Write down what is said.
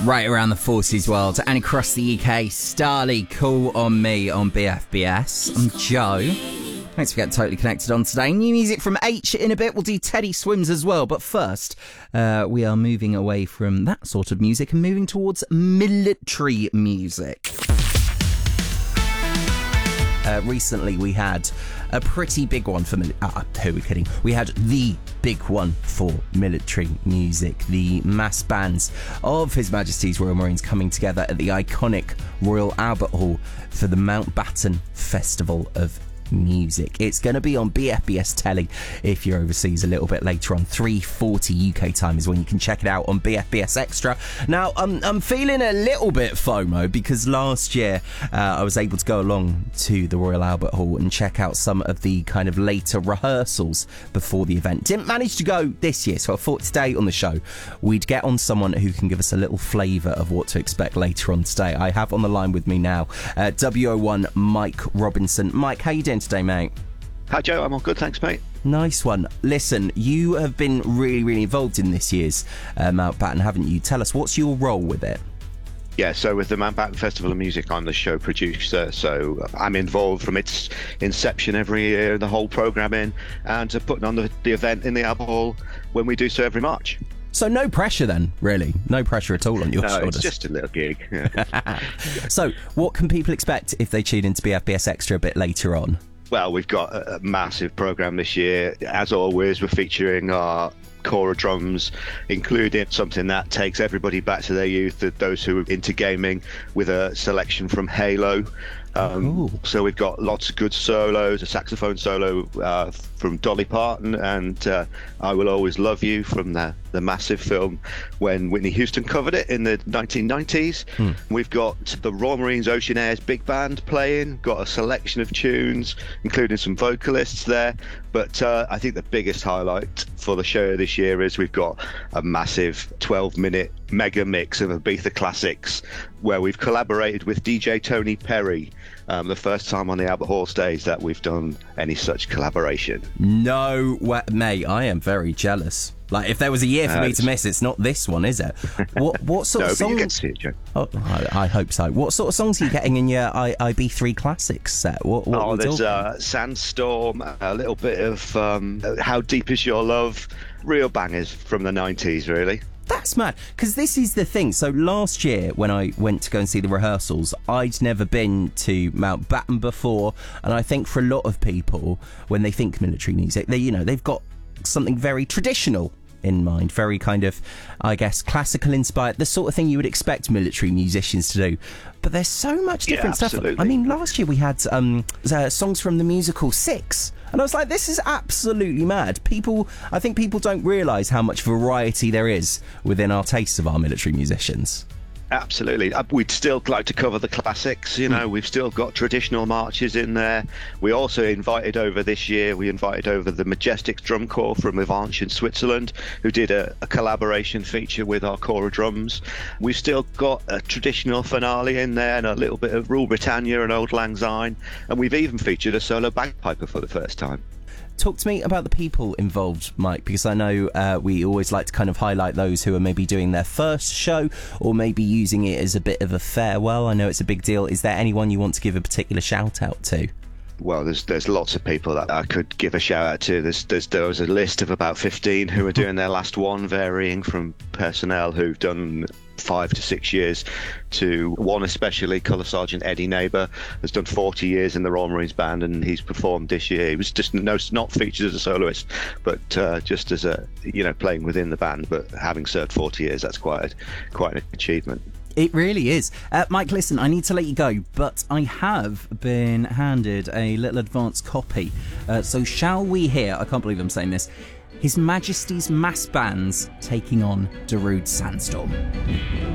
Right around the 40s world and across the UK, Starley, Call on Me on BFBS. I'm Joe. Thanks for getting totally connected on today. New music from H in a bit. We'll do Teddy Swims as well. But first, we are moving away from that sort of music and moving towards military music. Recently, we had a pretty big one for... who are we kidding? We had the big one for military music. The mass bands of His Majesty's Royal Marines coming together at the iconic Royal Albert Hall for the Mountbatten Festival of Music. It's going to be on BFBS telly if you're overseas a little bit later on. 3:40 UK time is when you can check it out on BFBS Extra. Now, I'm feeling a little bit FOMO because last year I was able to go along to the Royal Albert Hall and check out some of the kind of later rehearsals before the event. Didn't manage to go this year, so I thought today on the show we'd get on someone who can give us a little flavour of what to expect later on today. I have on the line with me now WO1 Mike Robinson. Mike, how you doing today, mate? Hi, Joe. I'm all good, thanks, mate. Nice one. Listen, you have been really involved in this year's Mountbatten, haven't you? Tell us, what's your role with it? Yeah, so with the Mountbatten Festival of Music, I'm the show producer, so I'm involved from its inception every year, the whole programming, and putting on the event in the Albert Hall when we do so every March. So no pressure then, really? No pressure at all on your shoulders? It's just a little gig. Yeah. So what can people expect if they tune into BFBS Extra a bit later on? Well, we've got a massive programme this year. As always, we're featuring our Cora drums, including something that takes everybody back to their youth, those who are into gaming, with a selection from Halo. So we've got lots of good solos, a saxophone solo from Dolly Parton, and I Will Always Love You from the massive film when Whitney Houston covered it in the 1990s. We've got the Royal Marines Oceanaires Big Band playing, got a selection of tunes, including some vocalists there. But I think the biggest highlight for the show this year is we've got a massive 12-minute mega mix of Ibiza classics where we've collaborated with DJ Tony Perry. The first time on the Albert Hall stage that we've done any such collaboration. No way, mate, I am very jealous. Like, if there was a year for me to miss, it's not this one, is it? What sort of songs? You get to see it, Joe. Oh, I hope so. What sort of songs are you getting in your IB3 Classics set? What there's Sandstorm, a little bit of How Deep Is Your Love, real bangers from the 90s, really. That's mad, because this is the thing. So last year, when I went to go and see the rehearsals, I'd never been to Mountbatten before, and I think for a lot of people, when they think military music, they've got something very traditional in mind, very kind of, I guess, classical inspired, the sort of thing you would expect military musicians to do. But there's so much different stuff. I mean, last year we had songs from the musical Six, and I was like, this is absolutely mad. I think people don't realise how much variety there is within our tastes of our military musicians. Absolutely. We'd still like to cover the classics, we've still got traditional marches in there. We also invited over this year, the Majestics Drum Corps from Avanches in Switzerland, who did a collaboration feature with our Cora drums. We've still got a traditional finale in there and a little bit of Rule Britannia and Auld Lang Syne, and we've even featured a solo bagpiper for the first time. Talk to me about the people involved, Mike, because I know we always like to kind of highlight those who are maybe doing their first show or maybe using it as a bit of a farewell. I know it's a big deal. Is there anyone you want to give a particular shout out to? Well, there's lots of people that I could give a shout out to. There was a list of about 15 who are doing their last one, varying from personnel who've done 5 to 6 years to one especially, Colour Sergeant Eddie Neighbour, has done 40 years in the Royal Marines Band, and he's performed this year. He was just not featured as a soloist, but just as a playing within the band. But having served 40 years, that's quite an achievement. It really is. Mike, listen, I need to let you go, but I have been handed a little advance copy. So shall we hear, I can't believe I'm saying this, His Majesty's Mass Bands taking on Darude Sandstorm.